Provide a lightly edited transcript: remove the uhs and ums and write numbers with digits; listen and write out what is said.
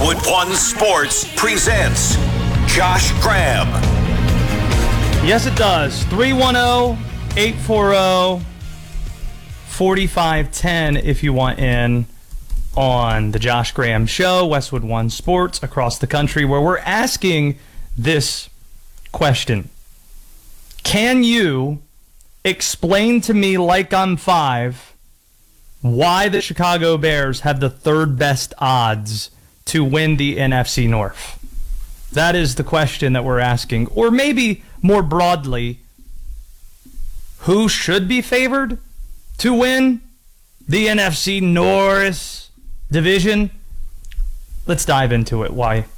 Westwood One Sports presents Josh Graham. Yes, it does. 310-840-4510 if you want in on the Josh Graham Show, Westwood One Sports across the country, where we're asking this question. Can you explain to me, like I'm five, why the Chicago Bears have the third best odds to win the NFC North? That is the question that we're asking. Or maybe more broadly, who should be favored to win the NFC North division? Let's dive into it. Why